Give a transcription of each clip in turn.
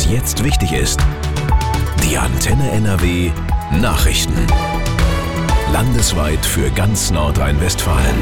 was jetzt wichtig ist. Die Antenne NRW Nachrichten. Landesweit für ganz Nordrhein-Westfalen.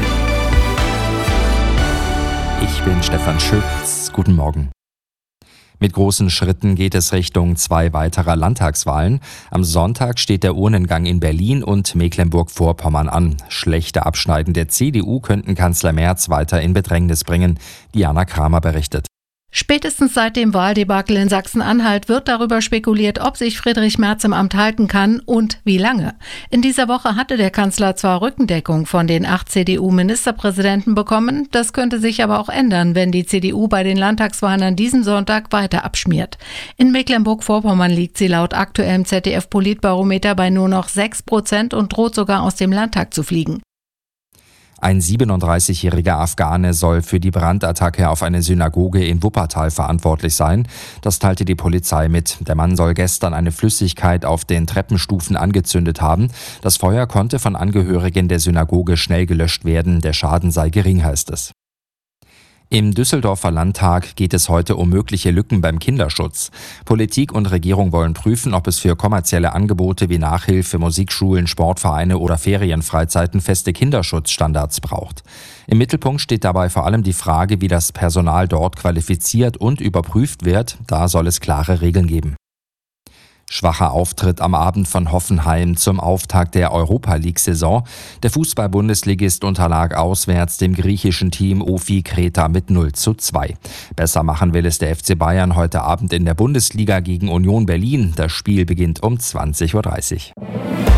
Ich bin Stefan Schütz. Guten Morgen. Mit großen Schritten geht es Richtung 2 weiterer Landtagswahlen. Am Sonntag steht der Urnengang in Berlin und Mecklenburg-Vorpommern an. Schlechte Abschneiden der CDU könnten Kanzler Merz weiter in Bedrängnis bringen. Diana Kramer berichtet. Spätestens seit dem Wahldebakel in Sachsen-Anhalt wird darüber spekuliert, ob sich Friedrich Merz im Amt halten kann und wie lange. In dieser Woche hatte der Kanzler zwar Rückendeckung von den 8 CDU-Ministerpräsidenten bekommen, das könnte sich aber auch ändern, wenn die CDU bei den Landtagswahlen an diesem Sonntag weiter abschmiert. In Mecklenburg-Vorpommern liegt sie laut aktuellem ZDF-Politbarometer bei nur noch 6% und droht sogar aus dem Landtag zu fliegen. Ein 37-jähriger Afghane soll für die Brandattacke auf eine Synagoge in Wuppertal verantwortlich sein. Das teilte die Polizei mit. Der Mann soll gestern eine Flüssigkeit auf den Treppenstufen angezündet haben. Das Feuer konnte von Angehörigen der Synagoge schnell gelöscht werden. Der Schaden sei gering, heißt es. Im Düsseldorfer Landtag geht es heute um mögliche Lücken beim Kinderschutz. Politik und Regierung wollen prüfen, ob es für kommerzielle Angebote wie Nachhilfe, Musikschulen, Sportvereine oder Ferienfreizeiten feste Kinderschutzstandards braucht. Im Mittelpunkt steht dabei vor allem die Frage, wie das Personal dort qualifiziert und überprüft wird. Da soll es klare Regeln geben. Schwacher Auftritt am Abend von Hoffenheim zum Auftakt der Europa-League-Saison. Der Fußball-Bundesligist unterlag auswärts dem griechischen Team OFI Kreta mit 0:2. Besser machen will es der FC Bayern heute Abend in der Bundesliga gegen Union Berlin. Das Spiel beginnt um 20:30 Uhr.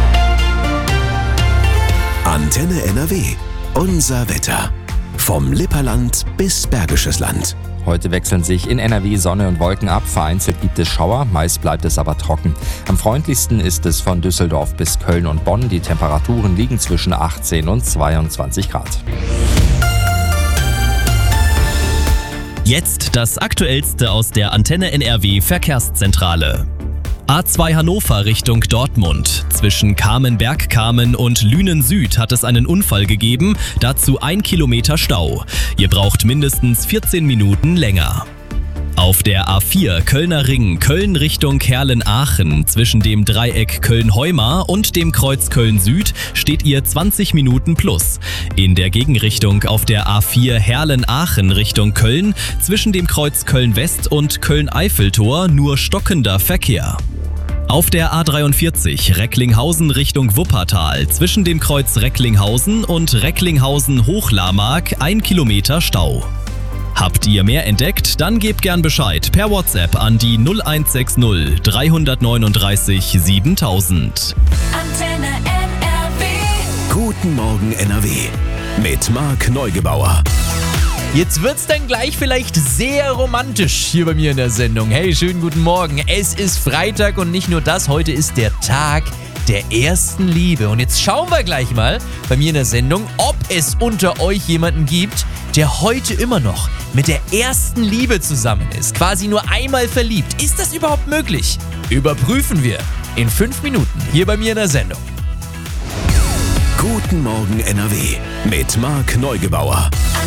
Antenne NRW. Unser Wetter. Vom Lipperland bis Bergisches Land. Heute wechseln sich in NRW Sonne und Wolken ab. Vereinzelt gibt es Schauer, meist bleibt es aber trocken. Am freundlichsten ist es von Düsseldorf bis Köln und Bonn. Die Temperaturen liegen zwischen 18 und 22 Grad. Jetzt das Aktuellste aus der Antenne NRW Verkehrszentrale. A2 Hannover Richtung Dortmund. Zwischen Kamenberg-Kamen und Lünen Süd hat es einen Unfall gegeben, dazu 1 Kilometer Stau. Ihr braucht mindestens 14 Minuten länger. Auf der A4 Kölner Ring, Köln Richtung Herlen-Aachen, zwischen dem Dreieck Köln-Heumar und dem Kreuz Köln-Süd steht ihr 20 Minuten plus. In der Gegenrichtung auf der A4 Herlen-Aachen Richtung Köln, zwischen dem Kreuz Köln-West und Köln-Eiffeltor nur stockender Verkehr. Auf der A43 Recklinghausen Richtung Wuppertal, zwischen dem Kreuz Recklinghausen und Recklinghausen-Hochlarmark 1 Kilometer Stau. Habt ihr mehr entdeckt? Dann gebt gern Bescheid per WhatsApp an die 0160 339 7000. Antenne NRW. Guten Morgen NRW. Mit Marc Neugebauer. Jetzt wird's dann gleich vielleicht sehr romantisch hier bei mir in der Sendung. Hey, schönen guten Morgen. Es ist Freitag und nicht nur das, heute ist der Tag der ersten Liebe. Und jetzt schauen wir gleich mal bei mir in der Sendung, ob es unter euch jemanden gibt, der heute immer noch mit der ersten Liebe zusammen ist. Quasi nur einmal verliebt. Ist das überhaupt möglich? Überprüfen wir in 5 Minuten hier bei mir in der Sendung. Guten Morgen NRW. Mit Marc Neugebauer.